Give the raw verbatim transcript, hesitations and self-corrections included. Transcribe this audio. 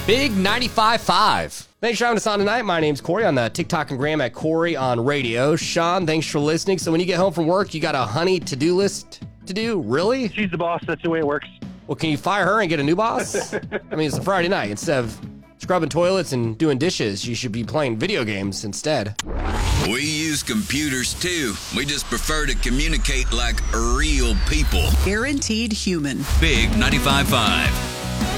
Big ninety-five point five. Thanks for having us on tonight. My name's Corey on the TikTok and Graham at Corey on radio. Sean, thanks for listening. So when you get home from work, you got a honey to-do list to do? Really? She's the boss. That's the way it works. Well, can you fire her and get a new boss? I mean, it's a Friday night. Instead of scrubbing toilets and doing dishes, you should be playing video games instead. We use computers too. We just prefer to communicate like real people. Guaranteed human. Big ninety-five point five.